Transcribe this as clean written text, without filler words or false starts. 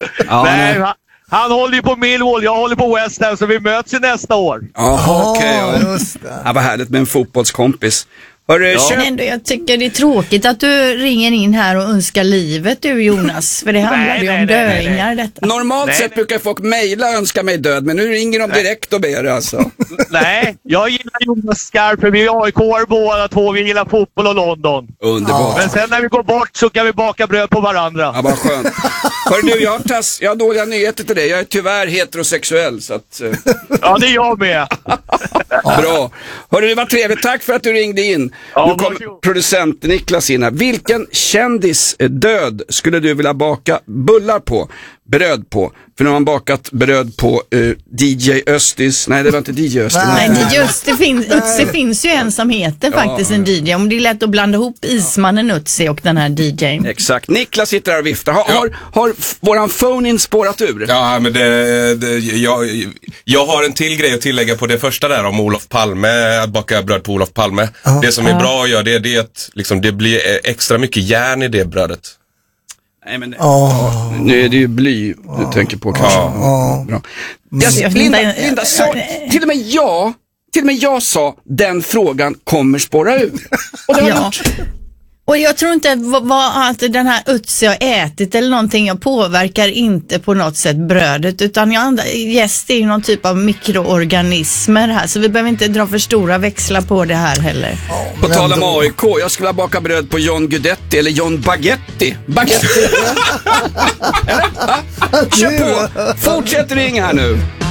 Nej, han håller ju på Millwall, jag håller på West Ham, så vi möts ju nästa år. Jaha, okej. Ja, vad härligt med en fotbollskompis. Men ändå, jag tycker det är tråkigt att du ringer in här och önskar livet du, Jonas. För det handlar ju om döingar detta. Normalt sett brukar folk mejla och önska mig död, men nu ringer de direkt och ber alltså. Nej, jag gillar Jonas skarpt, för vi är AIK-are båda två, vi gillar fotboll och London. Underbart. Men sen när vi går bort så kan vi baka bröd på varandra. Ja, vad skönt. Hör du, jag har dåliga nyheter till dig. Jag är tyvärr heterosexuell, så att... Ja, det är jag med. Bra. Hörru, det var trevligt. Tack för att du ringde in. Ja, nu kommer producent Niklas in här. Vilken kändis död skulle du vilja baka bullar på? Bröd på? För nu har man bakat bröd på DJ Östis. Nej, det var inte DJ Östis. Nej, DJ Ötzi finns ju en som heter faktiskt en DJ. Om det är lätt att blanda ihop ismannen Ötzi och den här DJ:n. Exakt. Niklas sitter här och viftar. Har våran phone-in spårat ur? Ja, men jag har en till grej att tillägga på det första där om Olof Palme, att baka bröd på Olof Palme. Det som är bra att göra det är att liksom, det blir extra mycket järn i det brödet. Nej, men nu är det ju bly du tänker på kanske. Bra. Linda sa, till och med jag sa den frågan kommer spåra ur. Och det har gjort. Och jag tror inte att den här Ötzi har ätit eller någonting, jag påverkar inte på något sätt brödet, utan jäst är ju någon typ av mikroorganismer här, så vi behöver inte dra för stora växlar på det här heller. På tal om AIK, jag skulle baka bröd på John Guidetti eller John Baguetti. Kör på, fortsätt ringa här nu.